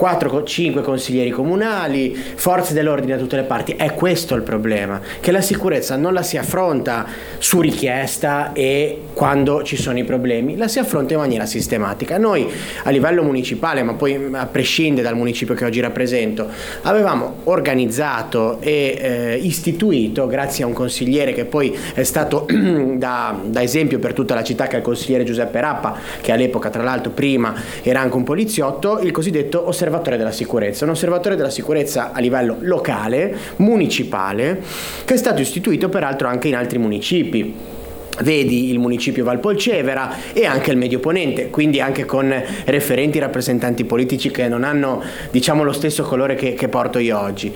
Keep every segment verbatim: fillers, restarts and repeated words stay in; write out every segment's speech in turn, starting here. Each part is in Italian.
quattro cinque consiglieri comunali, forze dell'ordine da tutte le parti. È questo il problema, che la sicurezza non la si affronta su richiesta e quando ci sono i problemi, la si affronta in maniera sistematica. Noi a livello municipale, ma poi a prescindere dal municipio che oggi rappresento, avevamo organizzato e eh, istituito, grazie a un consigliere che poi è stato da, da esempio per tutta la città, che è il consigliere Giuseppe Rappa, che all'epoca tra l'altro prima era anche un poliziotto, il cosiddetto osservatorio della sicurezza, un osservatorio della sicurezza a livello locale, municipale, che è stato istituito peraltro anche in altri municipi. Vedi il municipio Valpolcevera e anche il Medio Ponente, quindi anche con referenti rappresentanti politici che non hanno, diciamo, lo stesso colore che, che porto io oggi.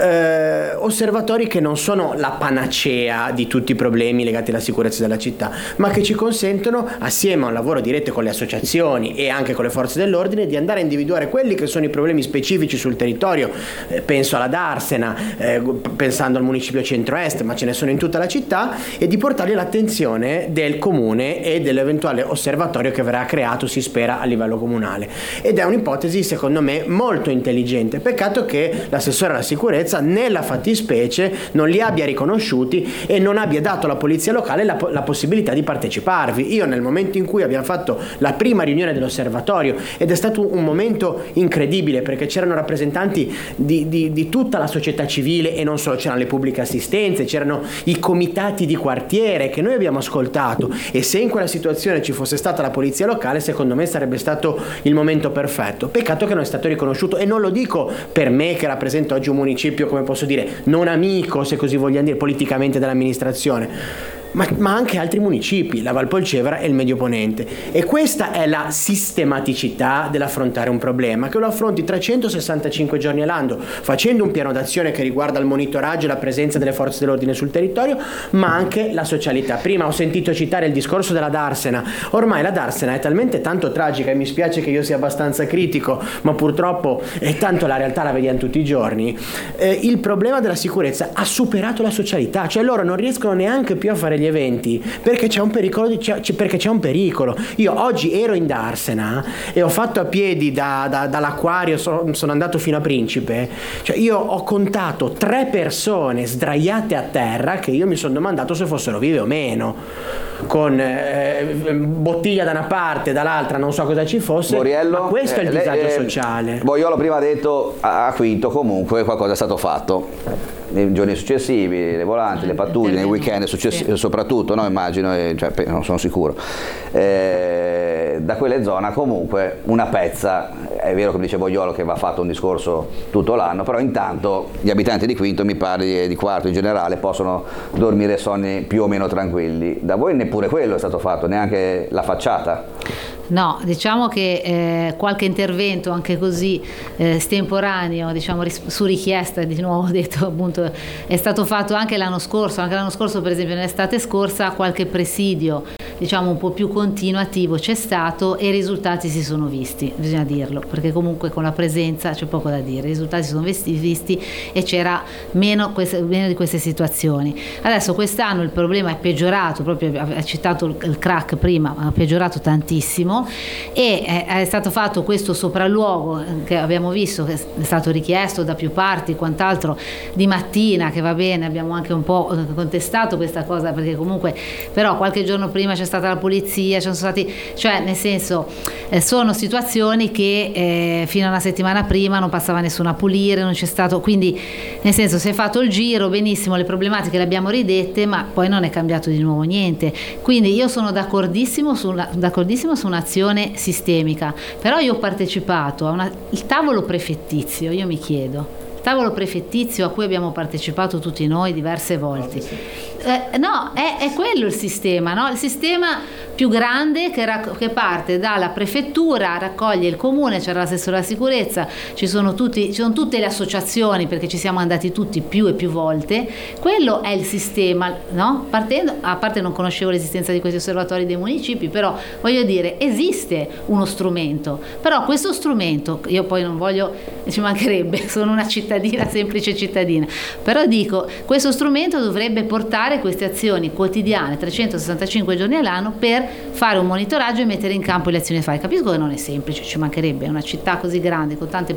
Eh, osservatori che non sono la panacea di tutti i problemi legati alla sicurezza della città, ma che ci consentono, assieme a un lavoro diretto con le associazioni e anche con le forze dell'ordine, di andare a individuare quelli che sono i problemi specifici sul territorio. Eh, penso alla Darsena, eh, pensando al municipio centro-est, ma ce ne sono in tutta la città, e di portarli all'attenzione del comune e dell'eventuale osservatorio che verrà creato, si spera, a livello comunale. Ed è un'ipotesi secondo me molto intelligente. Peccato che l'assessore alla sicurezza nella fattispecie non li abbia riconosciuti e non abbia dato alla polizia locale la, la possibilità di parteciparvi. Io nel momento in cui abbiamo fatto la prima riunione dell'osservatorio, ed è stato un momento incredibile perché c'erano rappresentanti di, di, di tutta la società civile e non solo, c'erano le pubbliche assistenze, c'erano i comitati di quartiere che noi abbiamo ascoltato, e se in quella situazione ci fosse stata la polizia locale, secondo me sarebbe stato il momento perfetto. Peccato che non è stato riconosciuto, e non lo dico per me che rappresento oggi un municipio, come posso dire, non amico, se così vogliamo dire, politicamente dell'amministrazione, Ma, ma anche altri municipi, la Valpolcevera e il Medio Ponente. E questa è la sistematicità dell'affrontare un problema, che lo affronti trecentosessantacinque giorni all'anno, facendo un piano d'azione che riguarda il monitoraggio e la presenza delle forze dell'ordine sul territorio, ma anche la socialità. Prima ho sentito citare il discorso della Darsena. Ormai la Darsena è talmente tanto tragica, e mi spiace che io sia abbastanza critico, ma purtroppo è tanto la realtà, la vediamo tutti i giorni. Eh, il problema della sicurezza ha superato la socialità, cioè loro non riescono neanche più a fare gli eventi perché c'è un pericolo di, c'è, perché c'è un pericolo. Io oggi ero in Darsena e ho fatto a piedi da, da, dall'acquario, so, sono andato fino a Principe, cioè io ho contato tre persone sdraiate a terra che io mi sono domandato se fossero vive o meno, con eh, bottiglia da una parte, dall'altra non so cosa ci fosse. Moriello, ma questo eh, è il disagio eh, sociale. Boiolo prima ha detto a Quinto comunque qualcosa è stato fatto nei giorni successivi, le volanti, le pattuglie, nei weekend successi- sì. soprattutto, no, immagino, eh, cioè, non sono sicuro, eh, da quelle zone comunque una pezza. È vero, come dice Boiolo, che va fatto un discorso tutto l'anno, però intanto gli abitanti di Quinto, mi pare di Quarto in generale, possono dormire sonni più o meno tranquilli. Da voi neppure quello è stato fatto, neanche la facciata. No, diciamo che eh, qualche intervento anche così eh, estemporaneo, diciamo ris- su richiesta, di nuovo detto appunto, è stato fatto anche l'anno scorso, anche l'anno scorso per esempio nell'estate scorsa qualche presidio, diciamo un po' più continuativo c'è stato e i risultati si sono visti, bisogna dirlo, perché comunque con la presenza c'è poco da dire, i risultati si sono visti, visti e c'era meno, queste, meno di queste situazioni. Adesso quest'anno il problema è peggiorato, proprio ha citato il, il crack prima, ha peggiorato tantissimo, e è, è stato fatto questo sopralluogo che abbiamo visto, che è stato richiesto da più parti, quant'altro di mattina, che va bene, abbiamo anche un po' contestato questa cosa, perché comunque però qualche giorno prima c'è stata la polizia, ci sono stati, cioè nel senso eh, sono situazioni che eh, fino a una settimana prima non passava nessuno a pulire, non c'è stato, quindi nel senso si è fatto il giro, benissimo, le problematiche le abbiamo ridette, ma poi non è cambiato di nuovo niente. Quindi io sono d'accordissimo su una, d'accordissimo su un'azione sistemica, però io ho partecipato a una, il tavolo prefettizio, io mi chiedo, il tavolo prefettizio a cui abbiamo partecipato tutti noi diverse volte. Eh, no, è, è quello il sistema, no? Il sistema più grande che, rac- che parte dalla prefettura, raccoglie il comune, c'era l'assessore alla sicurezza, ci sono, tutti, ci sono tutte le associazioni, perché ci siamo andati tutti più e più volte. Quello è il sistema, no? Partendo, a parte non conoscevo l'esistenza di questi osservatori dei municipi, però voglio dire, esiste uno strumento, però questo strumento, io poi non voglio, ci mancherebbe, sono una cittadina, semplice cittadina, però dico, questo strumento dovrebbe portare queste azioni quotidiane trecentosessantacinque giorni all'anno per fare un monitoraggio e mettere in campo le azioni da fare. Capisco che non è semplice, ci mancherebbe, è una città così grande con tante